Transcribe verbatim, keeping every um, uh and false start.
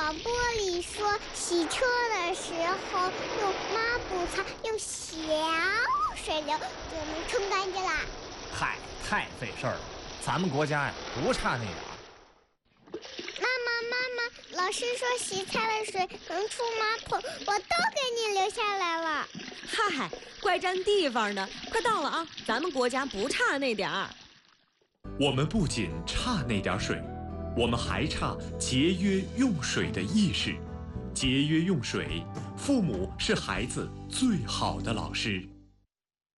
广播里说，洗车的时候用抹布擦，用小水流就能冲干净啦。 嗨，太费事儿了，咱们国家呀不差那点儿。 妈妈妈妈，老师说洗菜的水能出马桶，我都给你留下来了。 嗨，怪占地方的，快到了啊！咱们国家不差那点儿。 我们不仅差那点水，我们还差节约用水的意识。节约用水，父母是孩子最好的老师。